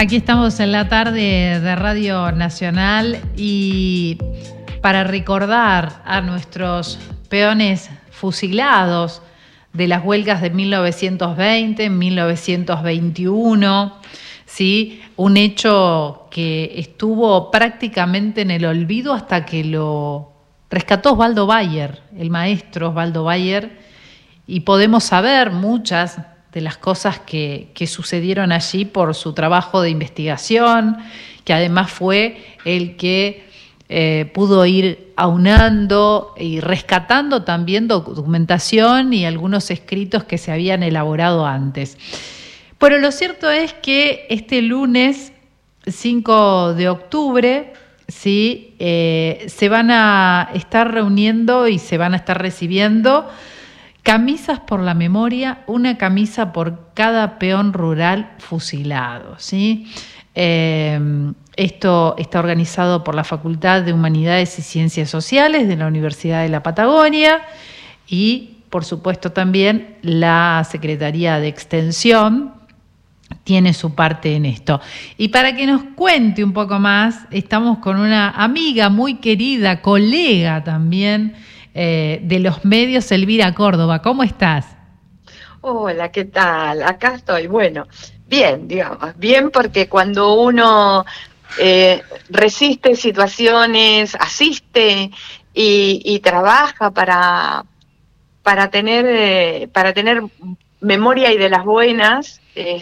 Aquí estamos en la tarde de Radio Nacional y para recordar a nuestros peones fusilados de las huelgas de 1920, 1921, ¿sí? Un hecho que estuvo prácticamente en el olvido hasta que lo rescató Osvaldo Bayer, el maestro Osvaldo Bayer, y podemos saber muchas de las cosas que sucedieron allí por su trabajo de investigación, que además fue el que pudo ir aunando y rescatando también documentación y algunos escritos que se habían elaborado antes. Pero lo cierto es que este lunes 5 de octubre, ¿sí? Se van a estar reuniendo y se van a estar recibiendo camisas por la memoria, una camisa por cada peón rural fusilado, ¿sí? Esto está organizado por la Facultad de Humanidades y Ciencias Sociales de la Universidad de la Patagonia y, por supuesto, también la Secretaría de Extensión tiene su parte en esto. Y para que nos cuente un poco más, estamos con una amiga muy querida, colega también, de los medios, Elvira Córdoba. ¿Cómo estás? Hola, ¿qué tal? Acá estoy. Bueno, bien, digamos, bien porque cuando uno resiste situaciones, asiste y trabaja para tener memoria y de las buenas,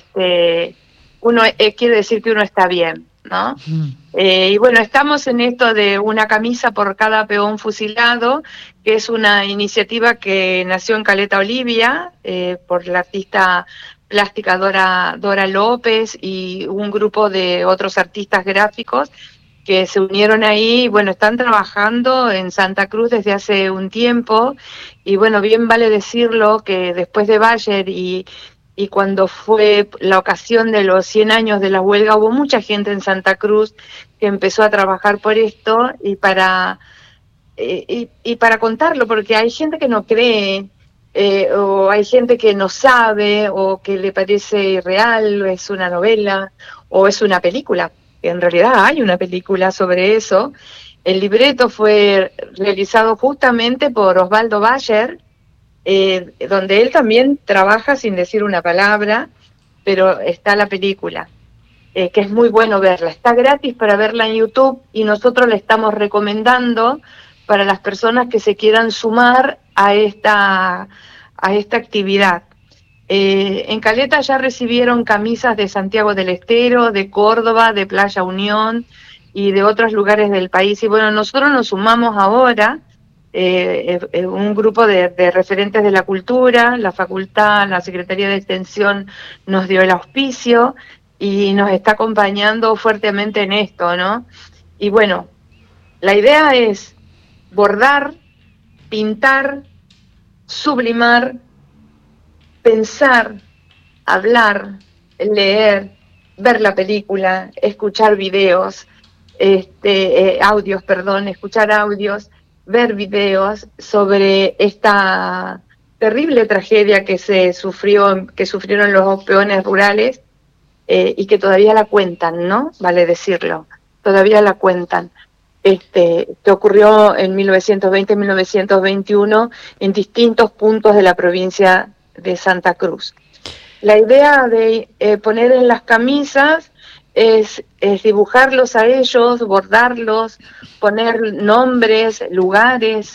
uno quiere decir que uno está bien, ¿no? Y bueno, estamos en esto de una camisa por cada peón fusilado, que es una iniciativa que nació en Caleta Olivia, por la artista plástica Dora López y un grupo de otros artistas gráficos que se unieron ahí. Bueno, están trabajando en Santa Cruz desde hace un tiempo, y bueno, bien vale decirlo que después de Bayer y cuando fue la ocasión de los 100 años de la huelga, hubo mucha gente en Santa Cruz que empezó a trabajar por esto y para contarlo, porque hay gente que no cree, o hay gente que no sabe, o que le parece irreal, o es una novela, o es una película. En realidad hay una película sobre eso. El libreto fue realizado justamente por Osvaldo Bayer, donde él también trabaja sin decir una palabra, pero está la película, que es muy bueno verla. Está gratis para verla en YouTube y nosotros la estamos recomendando para las personas que se quieran sumar a esta actividad. En Caleta ya recibieron camisas de Santiago del Estero, de Córdoba, de Playa Unión y de otros lugares del país. Y bueno, nosotros nos sumamos ahora, un grupo de referentes de la cultura, la facultad, la Secretaría de Extensión nos dio el auspicio y nos está acompañando fuertemente en esto, ¿no? Y bueno, la idea es bordar, pintar, sublimar, pensar, hablar, leer, ver la película, escuchar videos, escuchar audios, ver videos sobre esta terrible tragedia que sufrieron los peones rurales, y que todavía la cuentan, ¿no? Vale decirlo, todavía la cuentan. Que ocurrió en 1920, 1921 en distintos puntos de la provincia de Santa Cruz. La idea de poner en las camisas es dibujarlos a ellos, bordarlos, poner nombres, lugares,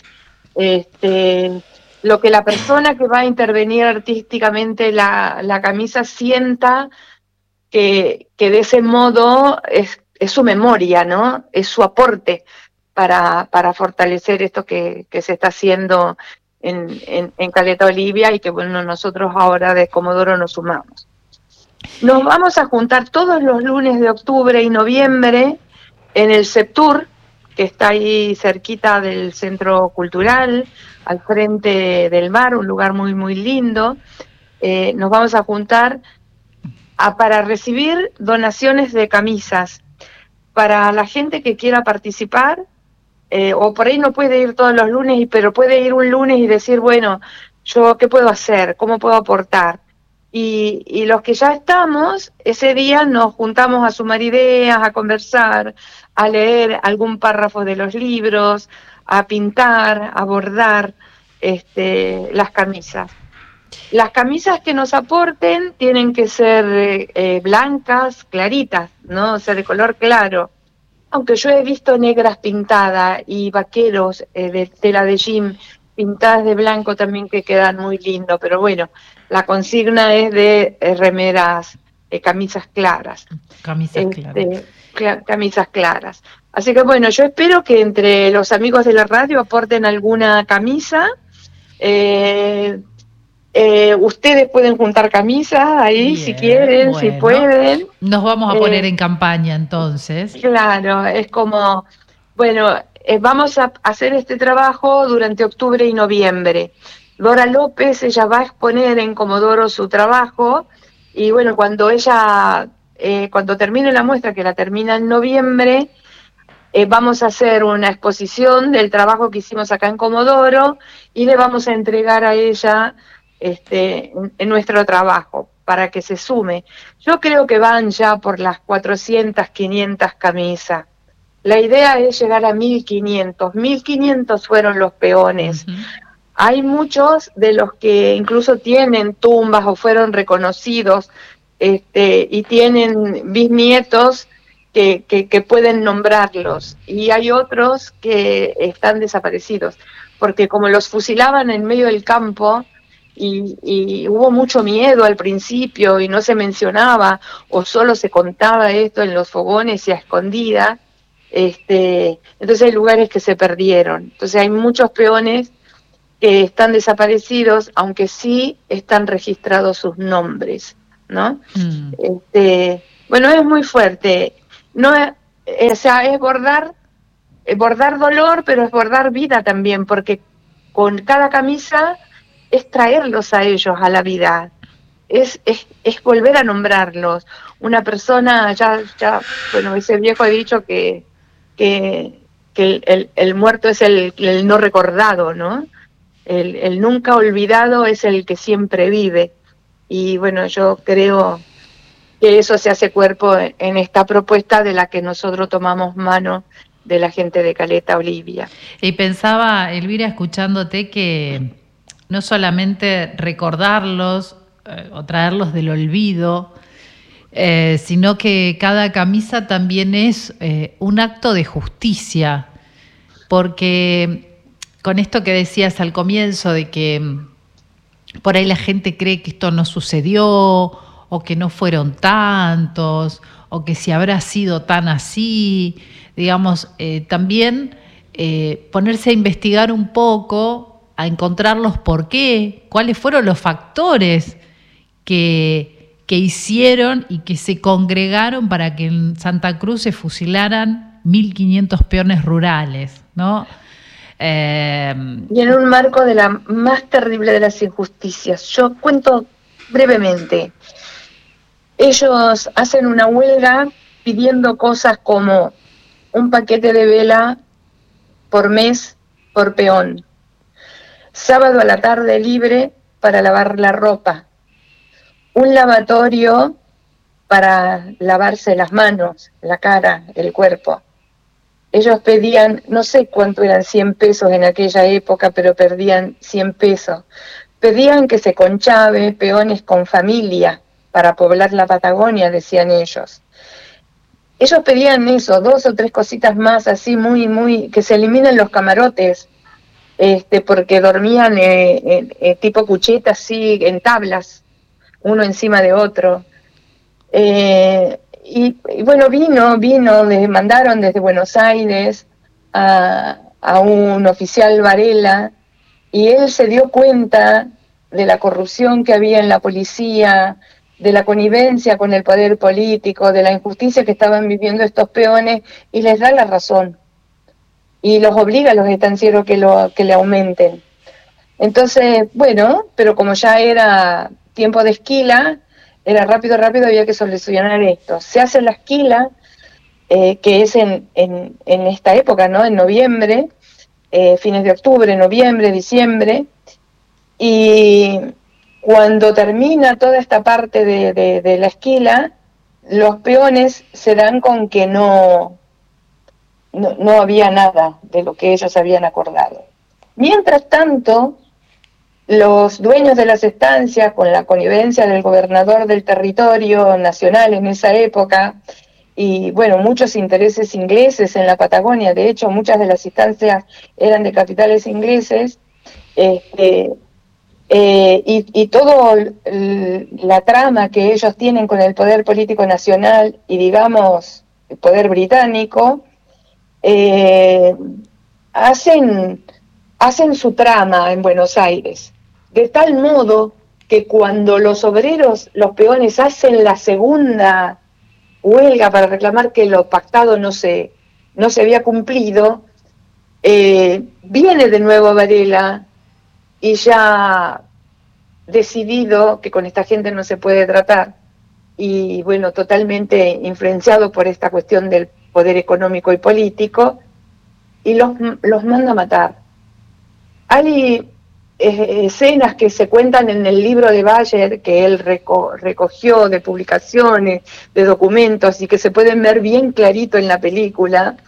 lo que la persona que va a intervenir artísticamente la camisa sienta que de ese modo es su memoria, ¿no? Es su aporte para fortalecer esto que se está haciendo en Caleta Olivia, y que bueno, nosotros ahora de Comodoro nos sumamos. Nos vamos a juntar todos los lunes de octubre y noviembre en el Septur, que está ahí cerquita del Centro Cultural, al frente del mar, un lugar muy, muy lindo. Nos vamos a juntar para recibir donaciones de camisas. Para la gente que quiera participar, o por ahí no puede ir todos los lunes, pero puede ir un lunes y decir, bueno, yo qué puedo hacer, cómo puedo aportar. y los que ya estamos, ese día nos juntamos a sumar ideas, a conversar, a leer algún párrafo de los libros, a pintar, a bordar las camisas. Las camisas que nos aporten tienen que ser blancas, claritas, ¿no? O sea, de color claro. Aunque yo he visto negras pintadas y vaqueros de tela de jean pintadas de blanco también que quedan muy lindo, pero bueno, la consigna es de remeras, camisas claras. Camisas claras. Camisas claras. Así que bueno, yo espero que entre los amigos de la radio aporten alguna camisa. Ustedes pueden juntar camisas ahí. Bien, si quieren, bueno, si pueden. Nos vamos a poner en campaña entonces. Claro, es como, bueno, vamos a hacer este trabajo durante octubre y noviembre. Dora López, ella va a exponer en Comodoro su trabajo y bueno, cuando termine la muestra, que la termina en noviembre, vamos a hacer una exposición del trabajo que hicimos acá en Comodoro y le vamos a entregar a ella en nuestro trabajo para que se sume. Yo creo que van ya por las 400, 500 camisas. La idea es llegar a 1500. 1500 fueron los peones. Hay muchos de los que incluso tienen tumbas o fueron reconocidos y tienen bisnietos que pueden nombrarlos. Y hay otros que están desaparecidos, porque como los fusilaban en medio del campo, y hubo mucho miedo al principio y no se mencionaba o solo se contaba esto en los fogones y a escondidas, entonces hay lugares que se perdieron. Entonces hay muchos peones que están desaparecidos, aunque sí están registrados sus nombres, ¿no? Bueno, es muy fuerte. No o sea, es bordar dolor, pero es bordar vida también, porque con cada camisa es traerlos a ellos a la vida, es volver a nombrarlos. Una persona, bueno, ese viejo ha dicho que el muerto es el no recordado, ¿no? El nunca olvidado es el que siempre vive. Y bueno, yo creo que eso se hace cuerpo en esta propuesta de la que nosotros tomamos mano de la gente de Caleta Olivia. Y pensaba, Elvira, escuchándote, que no solamente recordarlos o traerlos del olvido, sino que cada camisa también es un acto de justicia, porque con esto que decías al comienzo de que por ahí la gente cree que esto no sucedió o que no fueron tantos o que si habrá sido tan así, digamos, también ponerse a investigar un poco, a encontrar los por qué, cuáles fueron los factores que hicieron y que se congregaron para que en Santa Cruz se fusilaran 1.500 peones rurales, ¿no? Y en un marco de la más terrible de las injusticias. Yo cuento brevemente. Ellos hacen una huelga pidiendo cosas como un paquete de vela por mes por peón, sábado a la tarde libre para lavar la ropa, un lavatorio para lavarse las manos, la cara, el cuerpo. Ellos pedían, no sé cuánto eran 100 pesos en aquella época, pero pedían 100 pesos. Pedían que se conchave peones con familia para poblar la Patagonia, decían ellos. Ellos pedían eso, 2 o 3 cositas más, así muy, que se eliminen los camarotes, porque dormían tipo cucheta, así, en tablas, uno encima de otro. Y bueno, mandaron desde Buenos Aires a un oficial Varela, y él se dio cuenta de la corrupción que había en la policía, de la connivencia con el poder político, de la injusticia que estaban viviendo estos peones, y les da la razón. Y los obliga a los estancieros que le aumenten. Entonces, bueno, pero como ya era tiempo de esquila, era rápido, había que solucionar esto. Se hace la esquila, que es en esta época, ¿no? En noviembre, fines de octubre, noviembre, diciembre, y cuando termina toda esta parte de la esquila, los peones se dan con que no había nada de lo que ellos habían acordado. Mientras tanto, los dueños de las estancias, con la connivencia del gobernador del territorio nacional en esa época, y bueno, muchos intereses ingleses en la Patagonia, de hecho muchas de las estancias eran de capitales ingleses, y todo la trama que ellos tienen con el poder político nacional y digamos el poder británico, hacen su trama en Buenos Aires, de tal modo que cuando los obreros, los peones, hacen la segunda huelga para reclamar que lo pactado no se había cumplido, viene de nuevo Varela y ya decidido que con esta gente no se puede tratar, y bueno, totalmente influenciado por esta cuestión del poder económico y político, y los manda a matar. Hay escenas que se cuentan en el libro de Bayer, que él recogió de publicaciones, de documentos, y que se pueden ver bien clarito en la película,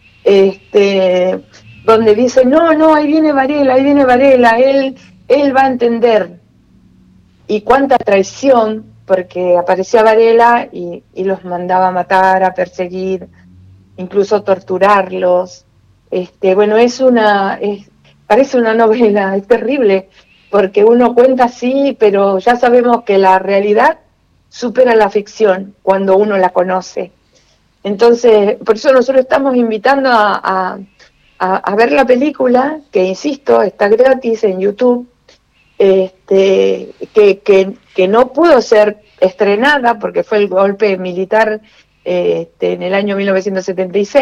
donde dice, no, ahí viene Varela, él va a entender. Y cuánta traición, porque aparecía Varela y los mandaba a matar, a perseguir, incluso torturarlos. Bueno, parece una novela, es terrible, porque uno cuenta así, pero ya sabemos que la realidad supera la ficción cuando uno la conoce. Entonces, por eso nosotros estamos invitando a ver la película, que insisto, está gratis en YouTube, que no pudo ser estrenada porque fue el golpe militar en el año 1976.